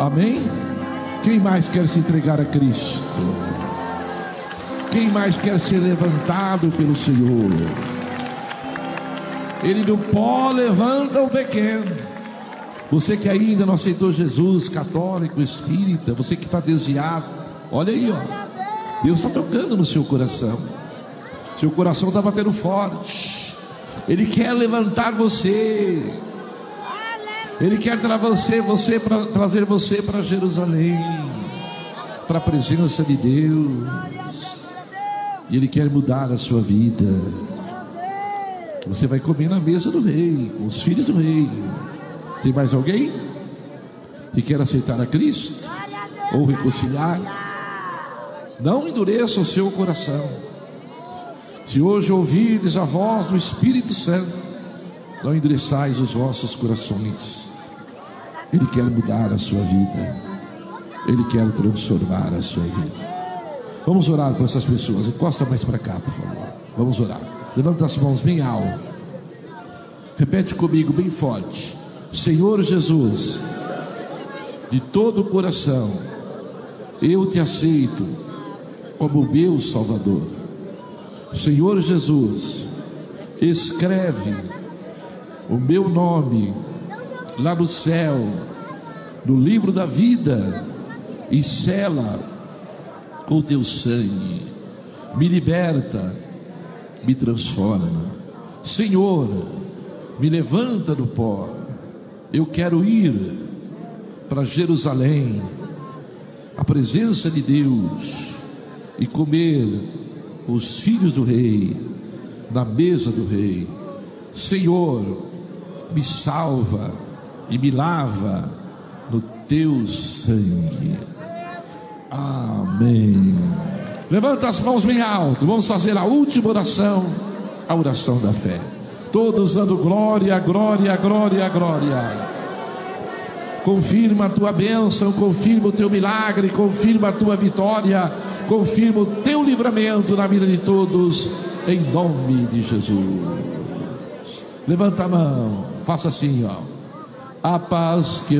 Amém? Quem mais quer se entregar a Cristo? Quem mais quer ser levantado pelo Senhor? Ele do pó levanta o pequeno. Você que ainda não aceitou Jesus, católico, espírita, você que está desviado, olha aí, ó. Deus está tocando no seu coração. Seu coração está batendo forte. Ele quer levantar você. Ele quer trazer você para Jerusalém, para a presença de Deus. E Ele quer mudar a sua vida. Você vai comer na mesa do rei, com os filhos do rei. Tem mais alguém que quer aceitar a Cristo ou reconciliar? Não endureça o seu coração. Se hoje ouvirdes a voz do Espírito Santo, não endureçais os vossos corações. Ele quer mudar a sua vida. Ele quer transformar a sua vida. Vamos orar com essas pessoas. Encosta mais para cá, por favor. Vamos orar. Levanta as mãos bem alto. Repete comigo bem forte. Senhor Jesus, de todo o coração, eu te aceito como meu Salvador. Senhor Jesus, escreve o meu nome lá no céu, no livro da vida, e sela com o teu sangue. Me liberta, me transforma. Senhor, me levanta do pó. Eu quero ir para Jerusalém, a presença de Deus, e comer os filhos do rei, na mesa do rei. Senhor, me salva e me lava no teu sangue. Amém. Levanta as mãos bem alto. Vamos fazer a última oração, a oração da fé. Todos dando glória, glória, glória, glória. Confirma a tua bênção, confirma o teu milagre, confirma a tua vitória, confirma o teu livramento na vida de todos, em nome de Jesus. Levanta a mão, faça assim, ó. A paz que